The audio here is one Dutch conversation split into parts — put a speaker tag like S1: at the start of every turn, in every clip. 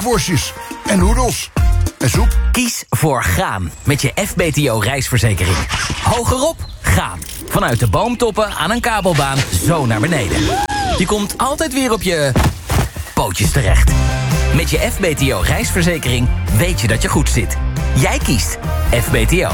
S1: worstjes en noedels en soep.
S2: Kies voor gaan met je FBTO reisverzekering. Hogerop, gaan. Vanuit de boomtoppen aan een kabelbaan zo naar beneden. Je komt altijd weer op je pootjes terecht. Met je FBTO reisverzekering weet je dat je goed zit. Jij kiest FBTO.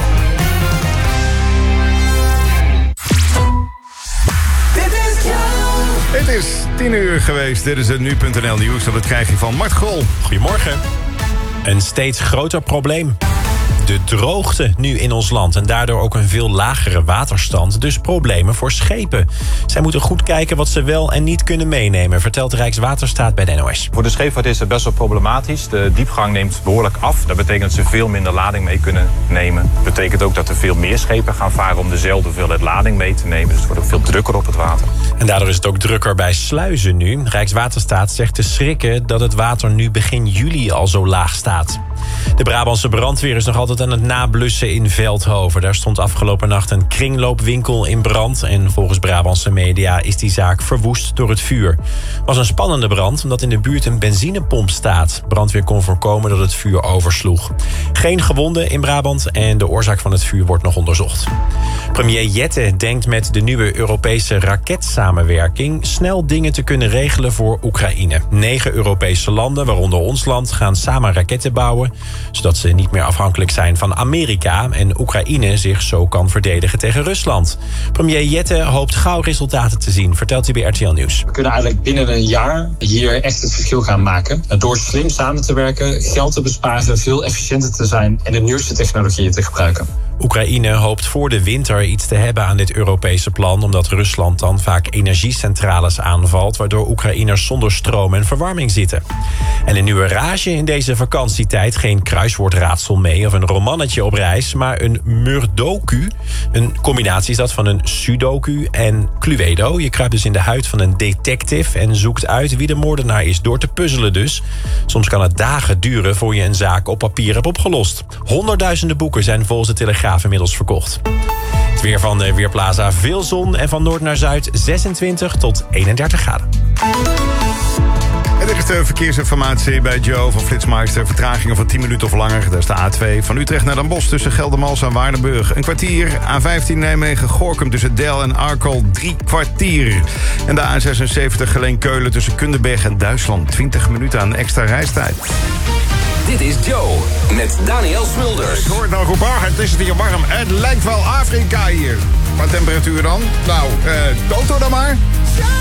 S3: Het is 10:00 geweest. Dit is het Nu.nl nieuws. Dat krijg je van Mart Grol.
S4: Goedemorgen. Een steeds groter probleem. De droogte nu in ons land en daardoor ook een veel lagere waterstand. Dus problemen voor schepen. Zij moeten goed kijken wat ze wel en niet kunnen meenemen, vertelt Rijkswaterstaat bij de NOS.
S5: Voor de scheepvaart is het best wel problematisch. De diepgang neemt behoorlijk af. Dat betekent dat ze veel minder lading mee kunnen nemen. Dat betekent ook dat er veel meer schepen gaan varen om dezelfde hoeveelheid lading mee te nemen. Dus het wordt ook veel drukker op het water.
S4: En daardoor is het ook drukker bij sluizen nu. Rijkswaterstaat zegt te schrikken dat het water nu begin juli al zo laag staat. De Brabantse brandweer is nog altijd aan het nablussen in Veldhoven. Daar stond afgelopen nacht een kringloopwinkel in brand. En volgens Brabantse media is die zaak verwoest door het vuur. Het was een spannende brand omdat in de buurt een benzinepomp staat. Brandweer kon voorkomen dat het vuur oversloeg. Geen gewonden in Brabant en de oorzaak van het vuur wordt nog onderzocht. Premier Jette denkt met de nieuwe Europese raketsamenwerking snel dingen te kunnen regelen voor Oekraïne. 9 Europese landen, waaronder ons land, gaan samen raketten bouwen, zodat ze niet meer afhankelijk zijn van Amerika en Oekraïne zich zo kan verdedigen tegen Rusland. Premier Jette hoopt gauw resultaten te zien, vertelt hij bij RTL Nieuws.
S6: We kunnen eigenlijk binnen een jaar hier echt het verschil gaan maken. Door slim samen te werken, geld te besparen, veel efficiënter te zijn en de nieuwste technologieën te gebruiken.
S4: Oekraïne hoopt voor de winter iets te hebben aan dit Europese plan, omdat Rusland dan vaak energiecentrales aanvalt, waardoor Oekraïners zonder stroom en verwarming zitten. En een nieuwe rage in deze vakantietijd, geen kruiswoordraadsel mee of een romannetje op reis, maar een murdoku. Een combinatie is dat van een sudoku en Cluedo. Je kruipt dus in de huid van een detective en zoekt uit wie de moordenaar is, door te puzzelen dus. Soms kan het dagen duren voor je een zaak op papier hebt opgelost. Honderdduizenden boeken zijn volgens de Telegraaf inmiddels verkocht. Het weer van de Weerplaza, veel zon en van noord naar zuid 26 tot 31 graden.
S3: En dit is de verkeersinformatie bij Joe van Flitsmeister. Vertragingen van 10 minuten of langer. Dat is de A2 van Utrecht naar Den Bosch tussen Geldermalsen en Waardenburg. Een kwartier. A15 Nijmegen-Gorinchem tussen Del en Arkel 3 kwartier. En de A76 Geleen-Keulen tussen Kundenberg en Duitsland. 20 minuten aan extra reistijd.
S2: Dit is Joe met Daniel Smulders.
S3: Ik hoor het nou goed, het is hier warm. Het lijkt wel Afrika hier. Wat temperatuur dan? Nou, Toto dan maar.